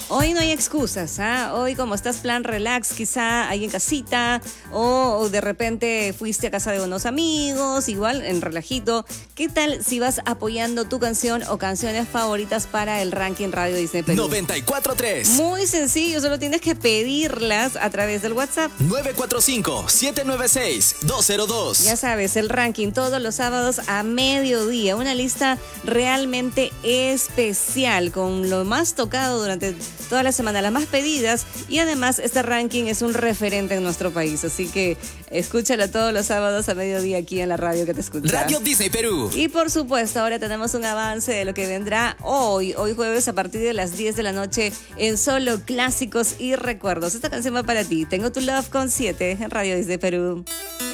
Hoy no hay excusas, ¿ah? Hoy como estás plan relax, quizá ahí en casita o de repente fuiste a casa de unos amigos, igual en relajito. ¿Qué tal si vas apoyando tu canción o canciones favoritas para el ranking Radio Disney Perú? 94.3. Muy sencillo, solo tienes que pedirlas a través del WhatsApp. 945-796-202. Ya sabes, el ranking todos los sábados a mediodía. Una lista realmente especial con lo más tocado durante toda la semana, las más pedidas, y además este ranking es un referente en nuestro país, así que escúchalo todos los sábados a mediodía aquí en la radio que te escucha. Radio Disney Perú. Y por supuesto, ahora tenemos un avance de lo que vendrá hoy jueves a partir de las 10 de la noche en Solo Clásicos y Recuerdos. Esta canción va para ti, Tengo tu Love con 7 en Radio Disney Perú.